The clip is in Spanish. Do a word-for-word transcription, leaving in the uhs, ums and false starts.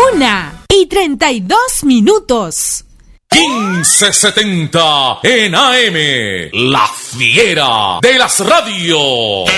Una y treinta y dos minutos. quince setenta en A M, la fiera de las radios.